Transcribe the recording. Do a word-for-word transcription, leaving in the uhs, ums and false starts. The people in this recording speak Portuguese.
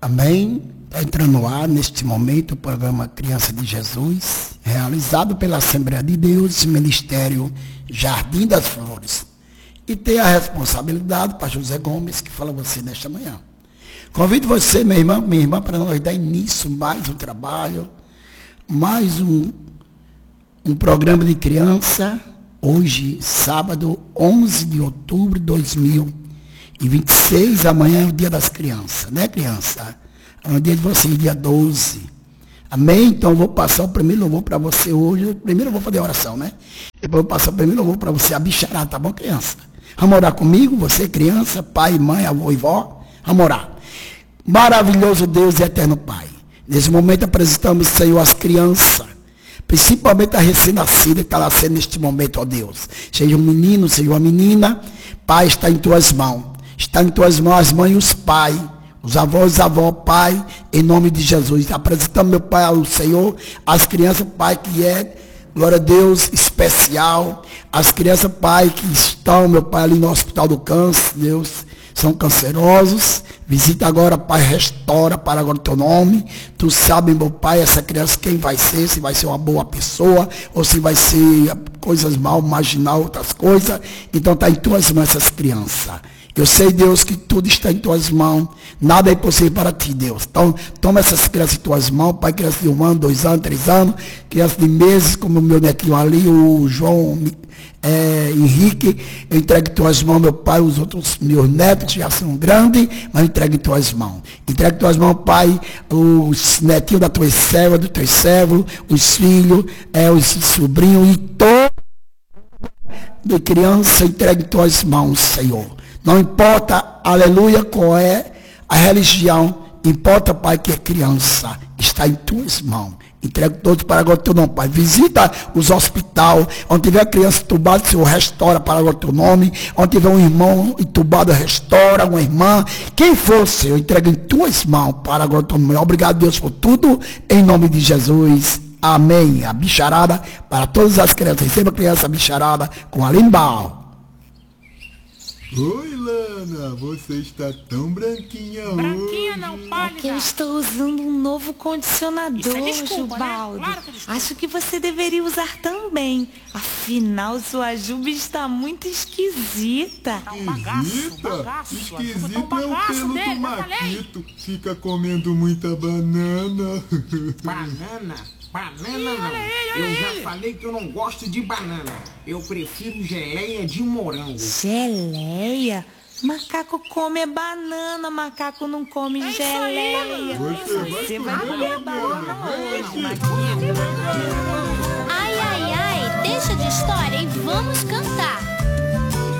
Amém? Está entrando no ar, neste momento, o programa Criança de Jesus, realizado pela Assembleia de Deus, Ministério Jardim das Flores. E tem a responsabilidade para José Gomes, que fala você nesta manhã. Convido você, minha irmã, minha irmã, para nós dar início mais um trabalho, mais um, um programa de criança, hoje, sábado, onze de outubro de dois mil e vinte e seis, amanhã é o dia das crianças, né, criança? Amanhã é o dia de vocês, dia doze. Amém? Então eu vou passar o primeiro louvor para você hoje. Primeiro eu vou fazer a oração, né? Depois eu vou passar o primeiro louvor para você, a bicharada, tá bom, criança? Vamos orar comigo, você, criança, pai, mãe, avô e vó. Vamos orar. Maravilhoso Deus e eterno Pai. Nesse momento apresentamos, Senhor, as crianças, principalmente a recém-nascida que está nascendo neste momento, ó Deus. Seja um menino, seja uma menina, Pai, está em tuas mãos. Está em tuas mãos as mães e os pais, os avós e avós, Pai, em nome de Jesus. Apresentamos, meu Pai, ao Senhor, as crianças, Pai, que é, glória a Deus, especial. As crianças, Pai, que estão, meu Pai, ali no Hospital do Câncer, Deus, são cancerosos. Visita agora, Pai, restaura para agora o teu nome. Tu sabe, meu Pai, essa criança quem vai ser, se vai ser uma boa pessoa, ou se vai ser coisas mal, marginal, outras coisas. Então está em tuas mãos essas crianças. Eu sei, Deus, que tudo está em tuas mãos. Nada é impossível para ti, Deus. Então, toma essas crianças em tuas mãos, Pai, crianças de um ano, dois anos, três anos, crianças de meses, como o meu netinho ali, o João é, Henrique. Eu entrego em tuas mãos, meu Pai, os outros meus netos, que já são grandes, mas eu entrego em tuas mãos. Entrego em tuas mãos, Pai, os netinhos da tua serva, do teu servo, os filhos, é, os sobrinhos e todo de criança, entregue em tuas mãos, Senhor. Não importa, aleluia, qual é a religião, importa, Pai, que é criança, está em tuas mãos. Entrego todos para agora o teu nome, Pai. Visita os hospitais, onde tiver criança entubada, Senhor, restaura para agora o teu nome. Onde tiver um irmão entubado, restaura, uma irmã. Quem for, Senhor, entrega em tuas mãos para agora o teu nome. Obrigado, Deus, por tudo, em nome de Jesus. Amém. A bicharada para todas as crianças. Receba a criança bicharada com a limbal. Oi, Lana, você está tão branquinha, branquinha hoje. Não, pálida. É que eu estou usando um novo condicionador, é desculpa, Jubaldo. Né? Claro que é desculpa. Acho que você deveria usar também. Afinal, sua Juba está muito esquisita. Tá um bagaço, Esquisita? bagaço, Esquisito tá um é o bagaço pelo dele, do eu falei. Maquito. Fica comendo muita banana. Banana? Banana Ih, não. olha aí, olha Eu aí. já falei que eu não gosto de banana. Eu prefiro geleia de morango. Geleia? Macaco come é banana, macaco não come É isso aí, geleia. mano. Você vai Você vai comer comer banana hoje, Vai, Maquito. Ai, ai, ai, deixa de história e vamos cantar.